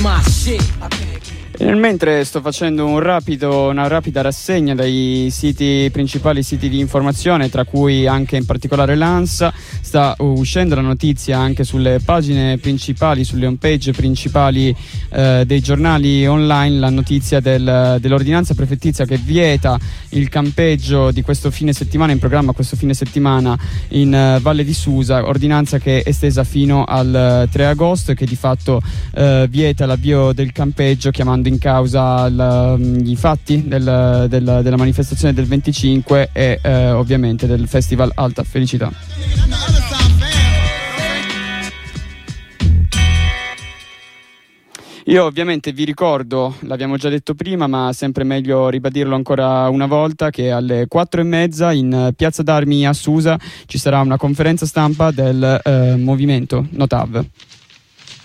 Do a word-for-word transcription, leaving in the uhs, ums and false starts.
E nel mentre sto facendo un rapido, una rapida rassegna dai siti principali siti di informazione, tra cui anche in particolare l'ANSA, sta uscendo la notizia anche sulle pagine principali, sulle home page principali eh, dei giornali online, la notizia del, dell'ordinanza prefettizia che vieta il campeggio di questo fine settimana, in programma questo fine settimana in uh, Valle di Susa, ordinanza che è estesa fino al tre agosto e che di fatto uh, vieta l'avvio del campeggio, chiamando in causa la, i fatti del, del, della manifestazione del venticinque e eh, ovviamente del Festival Alta Felicità. Io ovviamente vi ricordo, l'abbiamo già detto prima, ma sempre meglio ribadirlo ancora una volta, che alle quattro e mezza in Piazza d'Armi a Susa ci sarà una conferenza stampa del eh, movimento Notav.